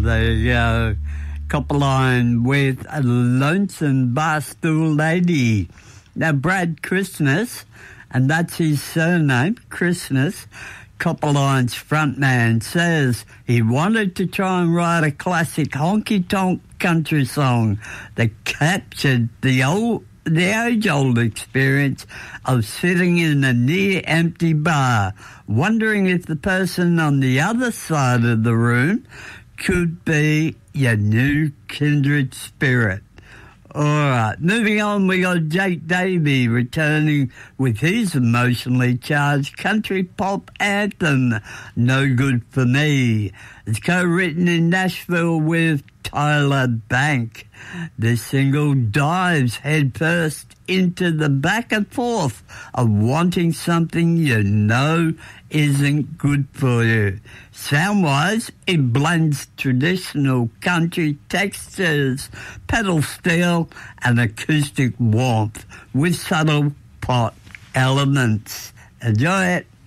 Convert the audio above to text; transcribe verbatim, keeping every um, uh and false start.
there you go. Copperline with a Lonesome Barstool Lady. Now, Brad Christmas, and that's his surname, Christmas, Copperline's frontman, says he wanted to try and write a classic honky-tonk country song that captured the old, the age-old experience of sitting in a near-empty bar, wondering if the person on the other side of the room could be your new kindred spirit. All right, moving on, we got Jake Davey returning with his emotionally charged country pop anthem, No Good For Me. It's co-written in Nashville with Tyler Bank. This single dives headfirst into the back and forth of wanting something you know isn't good for you. Sound-wise, it blends traditional country textures, pedal steel, and acoustic warmth with subtle pop elements. Enjoy it.